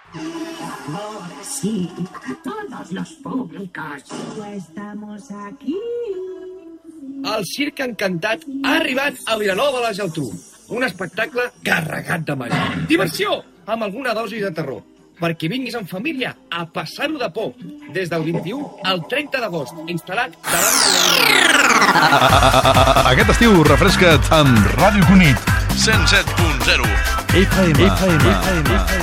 Ahora sí, a todos los públicos. Estamos aquí. El Circ Encantat ha arribat a Vilanova de la Geltrú. Un espectacle carregat de màgia. Diversió, amb alguna dosi de terror. Perquè vinguis en família a passar-ho de por. Des del 21 al 30 d'agost, instal·lat davant de la... Aquest estiu refresca't amb Ràdio Cunit 107.0 FM.